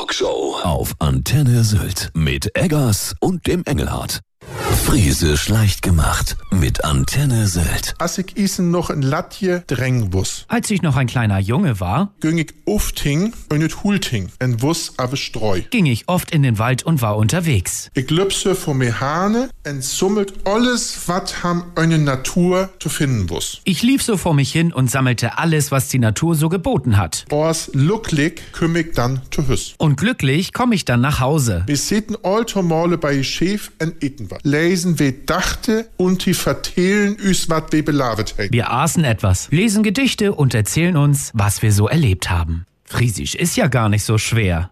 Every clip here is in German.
Talkshow auf Antenne Sylt mit Eggers und dem Engelhardt. Friesisch leicht gemacht mit Antenne Sylt. Als ich isen noch ein Latje drängen wuss. Als ich noch ein kleiner Junge war, Ging ich ufting und nicht hulting en wuss ave streu. ging ich oft in den Wald und war unterwegs. Ich lübse vor mir Hane en summelt alles, wat ham eine Natur zu finden wuss. Ich lief so vor mich hin und sammelte alles, was die Natur so geboten hat. Ors lucklig küm ich dann zu Hüss. Und glücklich komme ich dann nach Hause. Wir sitten alter Male bei Chef en itten wat. Lesen we dachte und die vertellen üs wat we belavet heit. Wir aßen etwas, lesen Gedichte und erzählen uns, was wir so erlebt haben. Friesisch ist ja gar nicht so schwer.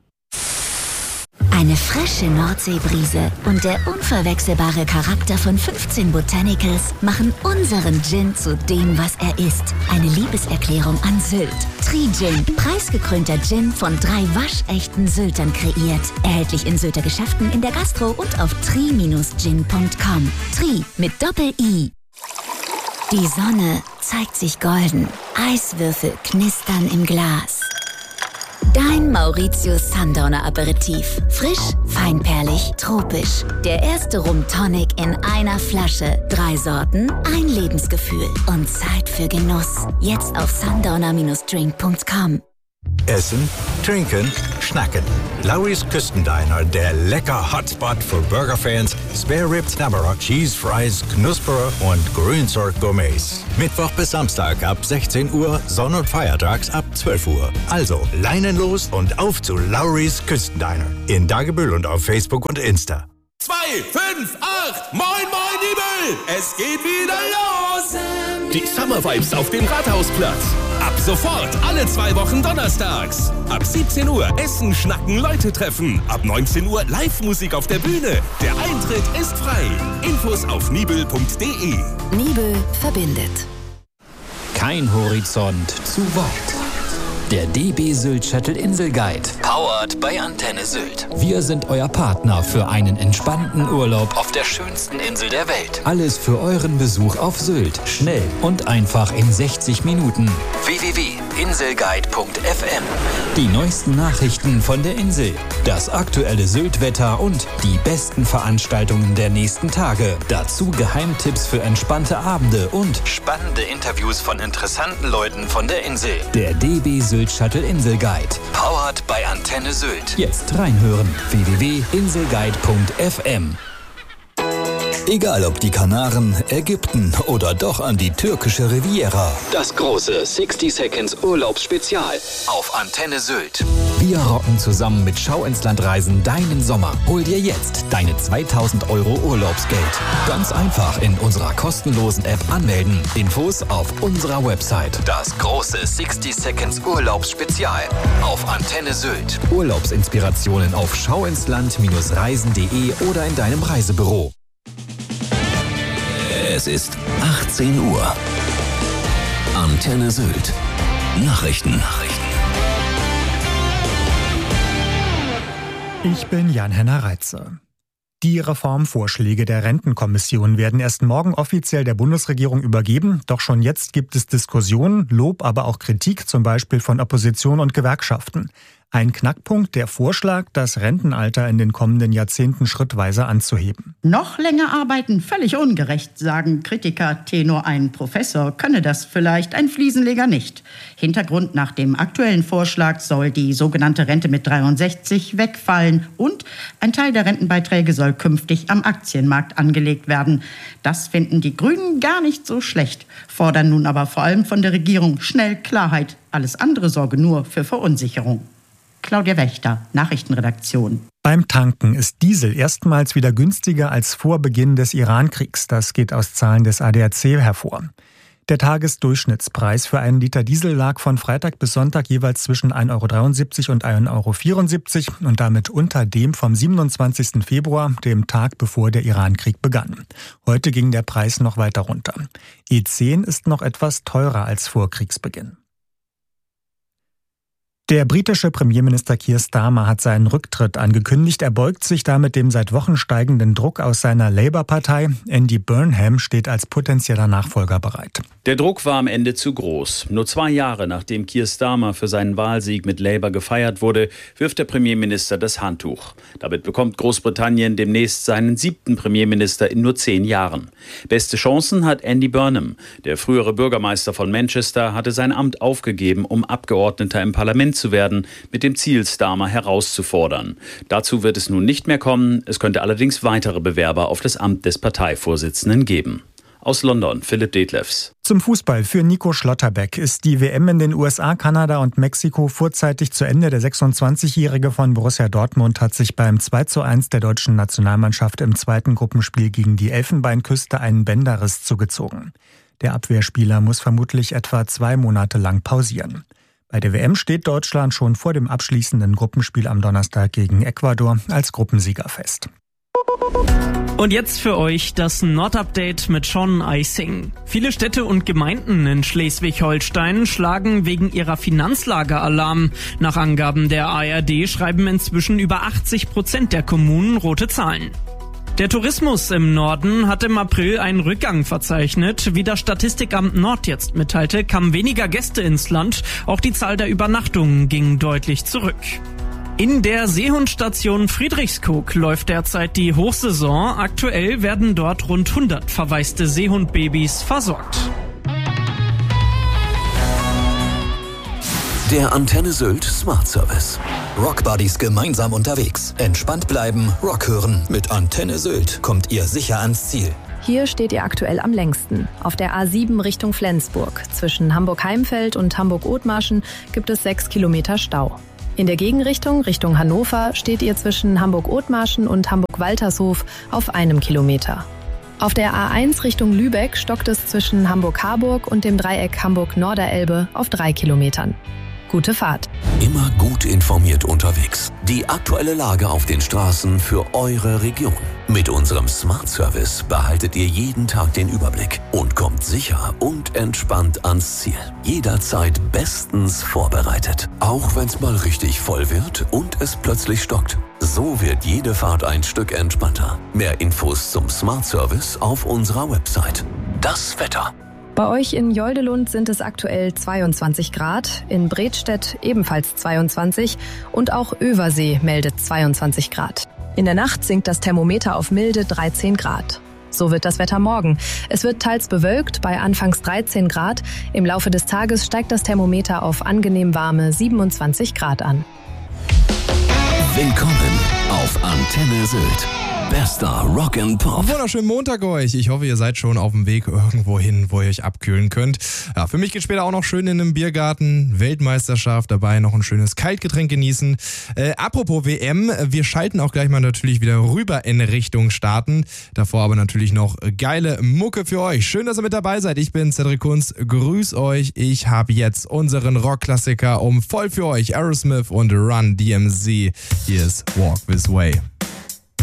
Eine frische Nordseebrise und der unverwechselbare Charakter von 15 Botanicals machen unseren Gin zu dem, was er ist. Eine Liebeserklärung an Sylt. Tri-Gin, preisgekrönter Gin von 3 waschechten Syltern kreiert. Erhältlich in Sylter Geschäften, in der Gastro und auf tri-gin.com. Tri mit Doppel-I. Die Sonne zeigt sich golden. Eiswürfel knistern im Glas. Dein Mauritius Sundowner Aperitif. Frisch, feinperlig, tropisch. Der erste Rum Tonic in einer Flasche. 3 Sorten, ein Lebensgefühl und Zeit für Genuss. Jetzt auf sundowner-drink.com. Essen, trinken, schnacken. Lowry's Küstendiner, der lecker Hotspot für Burgerfans, Spare Ribs, Knabberer, Cheese Fries, Knusperer und Grünzeug-Gourmets. Mittwoch bis Samstag ab 16 Uhr, Sonn- und Feiertags ab 12 Uhr. Also Leinen los und auf zu Lowry's Küstendiner. In Dagebüll und auf Facebook und Insta. 2, 5, 8, moin, moin, Nibel! Es geht wieder los! Die Summer Vibes auf dem Rathausplatz. Ab sofort alle 2 Wochen donnerstags. Ab 17 Uhr Essen, Schnacken, Leute treffen. Ab 19 Uhr Live-Musik auf der Bühne. Der Eintritt ist frei. Infos auf nibel.de. Nibel verbindet. Kein Horizont zu weit. Der DB Sylt Shuttle Insel Guide. Powered bei Antenne Sylt. Wir sind euer Partner für einen entspannten Urlaub. Auf der schönsten Insel der Welt. Alles für euren Besuch auf Sylt. Schnell und einfach in 60 Minuten. www.inselguide.fm. Die neuesten Nachrichten von der Insel. Das aktuelle Sylt-Wetter und die besten Veranstaltungen der nächsten Tage. Dazu Geheimtipps für entspannte Abende und Spannende Interviews von interessanten Leuten von der Insel. der DB Sylt Shuttle Insel Guide. Powered bei Antenne Sylt. Jetzt reinhören. www.inselguide.fm. Egal ob die Kanaren, Ägypten oder doch an die türkische Riviera. Das große 60 Seconds Urlaubsspezial auf Antenne Sylt. Wir rocken zusammen mit Schau ins Land Reisen deinen Sommer. Hol dir jetzt deine 2000 € Urlaubsgeld. Ganz einfach in unserer kostenlosen App anmelden. Infos auf unserer Website. Das große 60 Seconds Urlaubsspezial auf Antenne Sylt. Urlaubsinspirationen auf schauinsland-reisen.de oder in deinem Reisebüro. Es ist 18 Uhr. Antenne Sylt. Nachrichten. Ich bin Jan-Henner Reitze. Die Reformvorschläge der Rentenkommission werden erst morgen offiziell der Bundesregierung übergeben. Doch schon jetzt gibt es Diskussionen, Lob, aber auch Kritik, zum Beispiel von Opposition und Gewerkschaften. Ein Knackpunkt, der Vorschlag, das Rentenalter in den kommenden Jahrzehnten schrittweise anzuheben. Noch länger arbeiten, völlig ungerecht, sagen Kritiker. Tenor ein Professor könne das vielleicht, ein Fliesenleger nicht. Hintergrund: nach dem aktuellen Vorschlag soll die sogenannte Rente mit 63 wegfallen und ein Teil der Rentenbeiträge soll künftig am Aktienmarkt angelegt werden. Das finden die Grünen gar nicht so schlecht, fordern nun aber vor allem von der Regierung schnell Klarheit. Alles andere sorge nur für Verunsicherung. Claudia Wächter, Nachrichtenredaktion. Beim Tanken ist Diesel erstmals wieder günstiger als vor Beginn des Iran-Kriegs. Das geht aus Zahlen des ADAC hervor. Der Tagesdurchschnittspreis für einen Liter Diesel lag von Freitag bis Sonntag jeweils zwischen 1,73 € und 1,74 € und damit unter dem vom 27. Februar, dem Tag bevor der Iran-Krieg begann. Heute ging der Preis noch weiter runter. E10 ist noch etwas teurer als vor Kriegsbeginn. Der britische Premierminister Keir Starmer hat seinen Rücktritt angekündigt. Er beugt sich damit dem seit Wochen steigenden Druck aus seiner Labour-Partei. Andy Burnham steht als potenzieller Nachfolger bereit. Der Druck war am Ende zu groß. Nur 2 Jahre nachdem Keir Starmer für seinen Wahlsieg mit Labour gefeiert wurde, wirft der Premierminister das Handtuch. Damit bekommt Großbritannien demnächst seinen 7. Premierminister in nur 10 Jahren. Beste Chancen hat Andy Burnham. Der frühere Bürgermeister von Manchester hatte sein Amt aufgegeben, um Abgeordneter im Parlament zu werden, mit dem Ziel, Starmer herauszufordern. Dazu wird es nun nicht mehr kommen. Es könnte allerdings weitere Bewerber auf das Amt des Parteivorsitzenden geben. Aus London, Philipp Detlefs. Zum Fußball. Für Nico Schlotterbeck ist die WM in den USA, Kanada und Mexiko vorzeitig zu Ende. Der 26-Jährige von Borussia Dortmund hat sich beim 2:1 der deutschen Nationalmannschaft im zweiten Gruppenspiel gegen die Elfenbeinküste einen Bänderriss zugezogen. Der Abwehrspieler muss vermutlich etwa 2 Monate lang pausieren. Bei der WM steht Deutschland schon vor dem abschließenden Gruppenspiel am Donnerstag gegen Ecuador als Gruppensieger fest. Und jetzt für euch das Nordupdate mit Sean Eising. Viele Städte und Gemeinden in Schleswig-Holstein schlagen wegen ihrer Finanzlage Alarm. Nach Angaben der ARD schreiben inzwischen über 80% der Kommunen rote Zahlen. Der Tourismus im Norden hat im April einen Rückgang verzeichnet. Wie das Statistikamt Nord jetzt mitteilte, kamen weniger Gäste ins Land. Auch die Zahl der Übernachtungen ging deutlich zurück. In der Seehundstation Friedrichskoog läuft derzeit die Hochsaison. Aktuell werden dort rund 100 verwaiste Seehundbabys versorgt. Der Antenne Sylt Smart Service. Rock Buddies gemeinsam unterwegs. Entspannt bleiben, Rock hören. Mit Antenne Sylt kommt ihr sicher ans Ziel. Hier steht ihr aktuell am längsten. Auf der A7 Richtung Flensburg. Zwischen Hamburg-Heimfeld und Hamburg-Othmarschen gibt es 6 Kilometer Stau. In der Gegenrichtung, Richtung Hannover, steht ihr zwischen Hamburg-Othmarschen und Hamburg-Waltershof auf 1 Kilometer. Auf der A1 Richtung Lübeck stockt es zwischen Hamburg-Harburg und dem Dreieck Hamburg-Norderelbe auf 3 Kilometern. Gute Fahrt. Immer gut informiert unterwegs. Die aktuelle Lage auf den Straßen für eure Region. Mit unserem Smart Service behaltet ihr jeden Tag den Überblick und kommt sicher und entspannt ans Ziel. Jederzeit bestens vorbereitet. Auch wenn es mal richtig voll wird und es plötzlich stockt. So wird jede Fahrt ein Stück entspannter. Mehr Infos zum Smart Service auf unserer Website. Das Wetter. Bei euch in Joldelund sind es aktuell 22 Grad, in Bredstedt ebenfalls 22 und auch Översee meldet 22 Grad. In der Nacht sinkt das Thermometer auf milde 13 Grad. So wird das Wetter morgen. Es wird teils bewölkt bei anfangs 13 Grad. Im Laufe des Tages steigt das Thermometer auf angenehm warme 27 Grad an. Willkommen auf Antenne Sylt. Bester Rock and Pop. Wunderschönen Montag euch. Ich hoffe, ihr seid schon auf dem Weg irgendwo hin, wo ihr euch abkühlen könnt. Ja, für mich geht später auch noch schön in einem Biergarten. Weltmeisterschaft dabei, noch ein schönes Kaltgetränk genießen. Apropos WM, wir schalten auch gleich mal natürlich wieder rüber in Richtung Staaten. Davor aber natürlich noch geile Mucke für euch. Schön, dass ihr mit dabei seid. Ich bin Cedric Kunz. Grüß euch. Ich habe jetzt unseren Rockklassiker voll für euch. Aerosmith und Run DMC. Hier ist Walk This Way.